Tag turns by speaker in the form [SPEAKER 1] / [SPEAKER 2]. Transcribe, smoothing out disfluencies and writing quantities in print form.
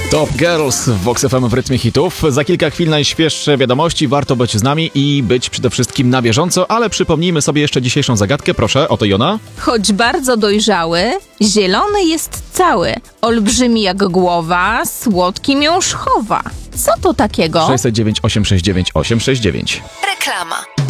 [SPEAKER 1] Top Girls w Vox FM w rytmie hitów. Za kilka chwil najświeższe wiadomości. Warto być z nami i być przede wszystkim na bieżąco, ale przypomnijmy sobie jeszcze dzisiejszą zagadkę. Proszę, oto Jona.
[SPEAKER 2] Choć bardzo dojrzały, zielony jest cały. Olbrzymi jak głowa, słodki miąższ chowa. Co to takiego?
[SPEAKER 1] 609 869 869.
[SPEAKER 3] Reklama.